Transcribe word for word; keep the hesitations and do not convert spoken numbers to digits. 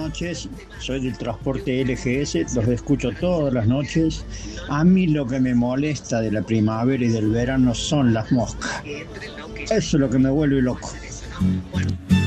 noches, soy del transporte L G S, los escucho todas las noches. A mí lo que me molesta de la primavera y del verano son las moscas. Eso es lo que me vuelve loco.